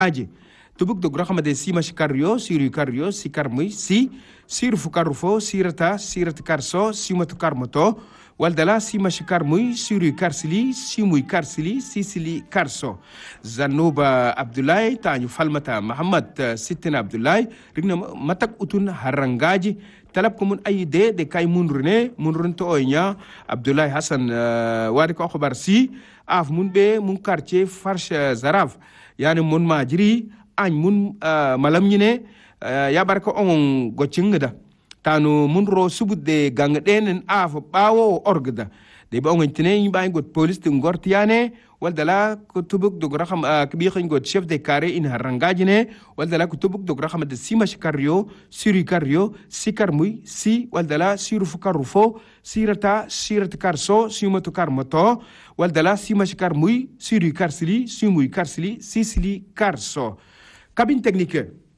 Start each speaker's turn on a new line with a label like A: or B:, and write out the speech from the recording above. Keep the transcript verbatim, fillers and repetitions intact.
A: aje tubuk do grahama de sima shikaryo siru karyo sikarmui si siru fukarufo sirata sirat karso simatu karmoto waldala sima shikarmui siru karsili simui karsili sisili karso zanuba abdullahi tanyu falmata muhammad sittin abdullahi rigna matak utun harangaji talab ko mun ay de de kay munrune munrun to onya abdullahi hasan wadi ko khobar si af mun be mun quartier farsh zaraf yani mun majiri añ mun malam ñine ya barka on gocingda tanu mun ro subudde gang denen af bawo orgda de ba on tine ñi bay got police de ngortiane wal dala ko tubuk do raxam kbi xñ got chef de carré in harangajine wal dala ko tubuk do raxam de sima shikaryo siri karyo sikar muy si wal dala siru fukarufo sirata sirat karso simatu karmoto wal dala sima shikar muy siri karsili simui karsili sisili karso cabine technique